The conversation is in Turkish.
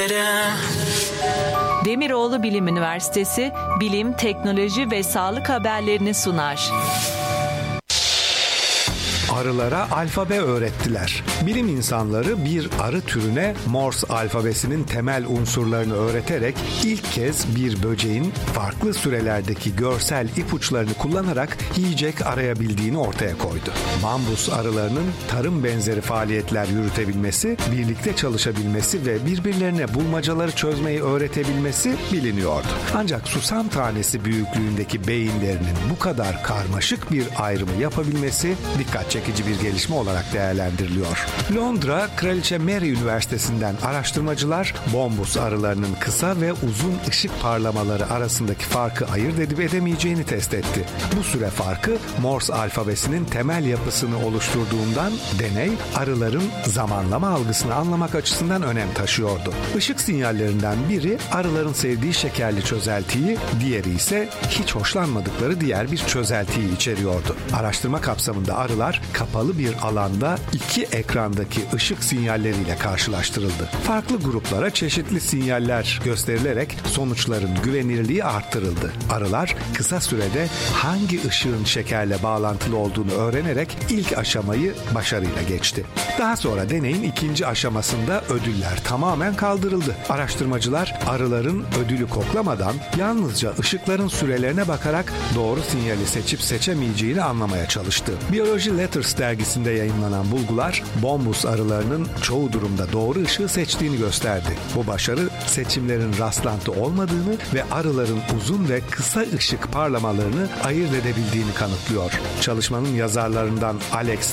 Demiroğlu Bilim Üniversitesi bilim, teknoloji ve sağlık haberlerini sunar. Arılara alfabe öğrettiler. Bilim insanları bir arı türüne Morse alfabesinin temel unsurlarını öğreterek ilk kez bir böceğin farklı sürelerdeki görsel ipuçlarını kullanarak yiyecek arayabildiğini ortaya koydu. Bambus arılarının tarım benzeri faaliyetler yürütebilmesi, birlikte çalışabilmesi ve birbirlerine bulmacaları çözmeyi öğretebilmesi biliniyordu. Ancak susam tanesi büyüklüğündeki beyinlerinin bu kadar karmaşık bir ayrımı yapabilmesi dikkat çekici bir gelişme olarak değerlendiriliyor. Londra Kraliçe Mary Üniversitesi'nden araştırmacılar bombus arılarının kısa ve uzun ışık parlamaları arasındaki farkı ayırt edip edemeyeceğini test etti. Bu süre farkı Morse alfabesinin temel yapısını oluşturduğundan deney arıların zamanlama algısını anlamak açısından önem taşıyordu. Işık sinyallerinden biri arıların sevdiği şekerli çözeltiyi, diğeri ise hiç hoşlanmadıkları diğer bir çözeltiyi içeriyordu. Araştırma kapsamında arılar kapalı bir alanda iki ekrandaki ışık sinyalleriyle karşılaştırıldı. Farklı gruplara çeşitli sinyaller gösterilerek sonuçların güvenilirliği arttırıldı. Arılar kısa sürede hangi ışığın şekerle bağlantılı olduğunu öğrenerek ilk aşamayı başarıyla geçti. Daha sonra deneyin ikinci aşamasında ödüller tamamen kaldırıldı. Araştırmacılar arıların ödülü koklamadan yalnızca ışıkların sürelerine bakarak doğru sinyali seçip seçemeyeceğini anlamaya çalıştı. Biology Letters dergisinde yayınlanan bulgular bombus arılarının çoğu durumda doğru ışığı seçtiğini gösterdi. Bu başarı seçimlerin rastlantı olmadığını ve arıların uzun ve kısa ışık parlamalarını ayırt edebildiğini kanıtlıyor. Çalışmanın yazarlarından Alex